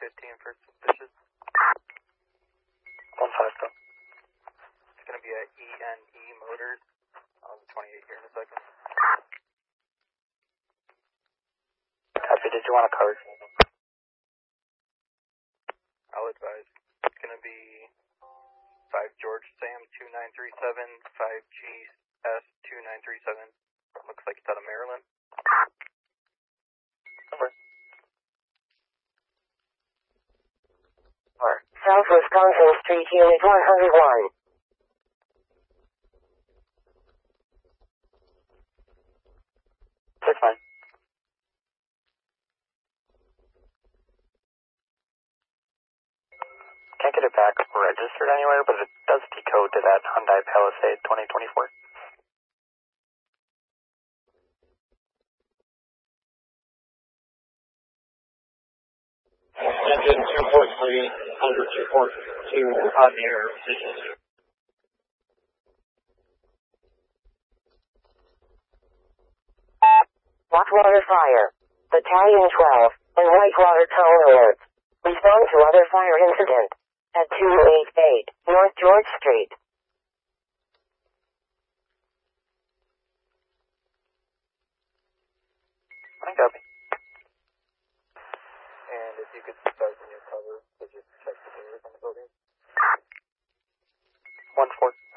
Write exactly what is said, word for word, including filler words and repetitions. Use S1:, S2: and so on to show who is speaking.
S1: fifteen for suspicious.
S2: one five two.
S1: It's going to be at E N E Motors. I'll have twenty-eight here in a second.
S2: Copy, did you want a card?
S1: I'll advise. It's going to be five George Sam two nine three seven, five G S two nine three seven. Looks like it's out of Maryland.
S2: Number.
S3: South Wisconsin Street, Unit one oh one.
S2: Six nine. Can't get it back registered anywhere, but it does decode to that Hyundai Palisade twenty twenty-four.
S4: Engine two point three, under two point two on the air position.
S3: Blackwater Fire. Battalion twelve, and Whitewater Tow Alerts. Respond to other fire incident at two eighty-eight North George Street.
S2: I copy.
S1: And if you could start in your cover, so just check the doors on the building.
S2: one four.